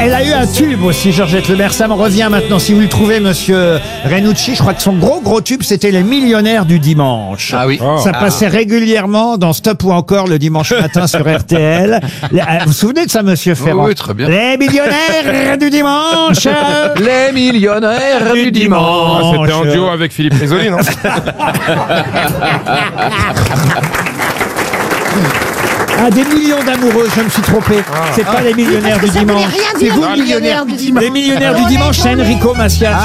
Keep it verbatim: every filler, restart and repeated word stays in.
elle a eu un tube aussi, Georgette Lemaire. Ça me revient maintenant. Si vous le trouvez, monsieur Renucci, je crois que son gros gros tube, c'était Les Millionnaires du Dimanche. Ah oui. Ça passait régulièrement dans Stop ou encore le dimanche matin sur R T L. Les- euh, Vous vous souvenez de ça, monsieur Ferrand? Oui, très bien. Les Millionnaires du Dimanche. Les millionnaires du dimanche. Ah, c'était en duo avec Philippe Risoli, non? Ah, des millions d'amoureux, je me suis trompé. C'est pas les millionnaires du Ça voulait dimanche. rien C'est dire, vous, les millionnaires du dimanche. Les millionnaires du dimanche, c'est Enrico Macias.